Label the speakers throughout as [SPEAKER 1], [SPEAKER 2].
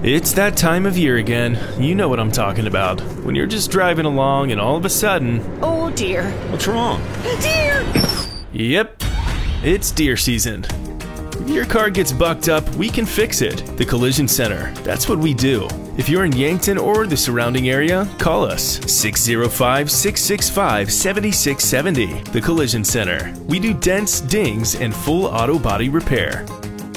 [SPEAKER 1] It's that time of year again. You know what I'm talking about. When you're just driving along and all of a sudden...
[SPEAKER 2] Oh dear.
[SPEAKER 3] What's wrong?
[SPEAKER 2] Deer!
[SPEAKER 1] Yep, it's deer season. If your car gets bucked up, we can fix it. The Collision Center. That's what we do. If you're in Yankton or the surrounding area, call us 605-665-7670. The Collision Center. We do dents, dings, and full auto body repair.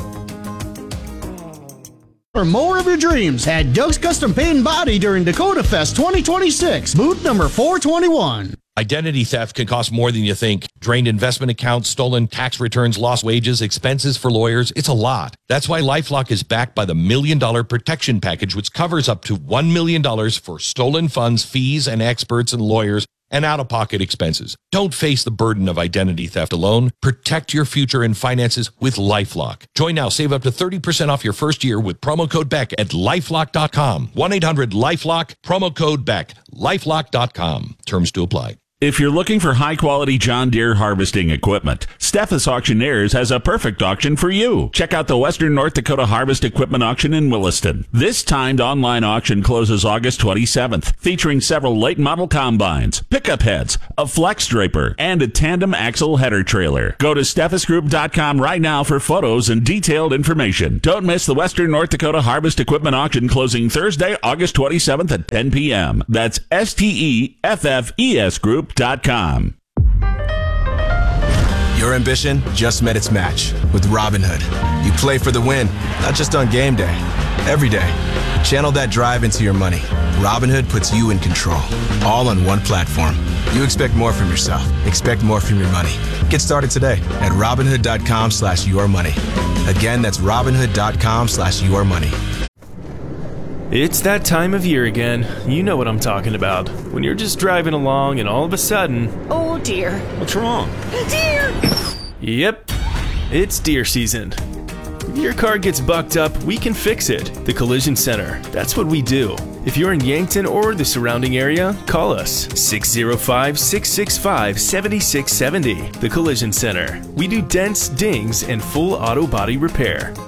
[SPEAKER 4] For more of your dreams at Doug's Custom Paint and Body during Dakota Fest 2026, booth number 421.
[SPEAKER 5] Identity theft can cost more than you think. Drained investment accounts, stolen tax returns, lost wages, expenses for lawyers. It's a lot. That's why LifeLock is backed by the $1 Million Protection Package, which covers up to $1 million for stolen funds, fees, and experts and lawyers, and out-of-pocket expenses. Don't face the burden of identity theft alone. Protect your future and finances with LifeLock. Join now. Save up to 30% off your first year with promo code BECK at LifeLock.com. 1-800-LifeLock, promo code BECK, LifeLock.com. Terms to apply.
[SPEAKER 6] If you're looking for high-quality John Deere harvesting equipment, Steffes Auctioneers has a perfect auction for you. Check out the Western North Dakota Harvest Equipment Auction in Williston. This timed online auction closes August 27th, featuring several late model combines, pickup heads, a flex draper, and a tandem axle header trailer. Go to SteffesGroup.com right now for photos and detailed information. Don't miss the Western North Dakota Harvest Equipment Auction closing Thursday, August 27th at 10 p.m. That's STEFFES Group.com.
[SPEAKER 7] Your ambition just met its match with Robinhood. You play for the win, not just on game day, every day. Channel that drive into your money. Robinhood puts you in control, all on one platform. You expect more from yourself. Expect more from your money. Get started today at Robinhood.com/yourmoney. Again, that's Robinhood.com/yourmoney.
[SPEAKER 1] It's that time of year again. You know what I'm talking about. When you're just driving along and all of a sudden...
[SPEAKER 2] Oh dear.
[SPEAKER 3] What's wrong?
[SPEAKER 2] Deer!
[SPEAKER 1] Yep, it's deer season. If your car gets bucked up, we can fix it. The Collision Center. That's what we do. If you're in Yankton or the surrounding area, call us 605-665-7670. The Collision Center. We do dents, dings, and full auto body repair.